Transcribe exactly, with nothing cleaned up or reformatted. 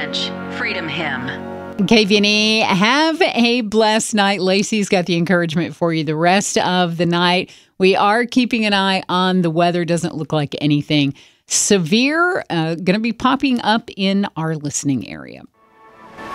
French Freedom Hymn. K V N E, have a blessed night. Lacey's got the encouragement for you the rest of the night. We are keeping an eye on the weather. Doesn't look like anything severe uh, going to be popping up in our listening area.